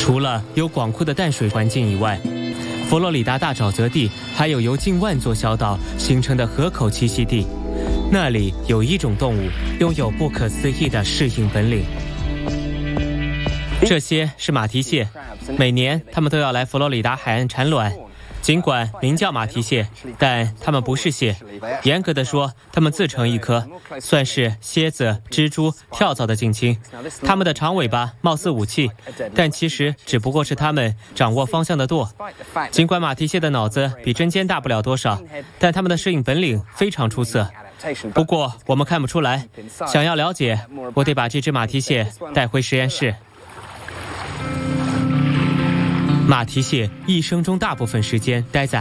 除了有广阔的淡水环境以外，佛罗里达大沼泽地还有由近万座小岛形成的河口栖息地，那里有一种动物拥有不可思议的适应本领。这些是马蹄蟹，每年它们都要来佛罗里达海岸产卵。尽管名叫马蹄蟹，但它们不是蟹，严格的说，它们自成一科，算是蝎子、蜘蛛、跳蚤的近亲。它们的长尾巴貌似武器，但其实只不过是它们掌握方向的舵。尽管马蹄蟹的脑子比针尖大不了多少，但它们的适应本领非常出色。不过我们看不出来，想要了解，我得把这只马蹄蟹带回实验室。马蹄蟹一生中大部分时间待在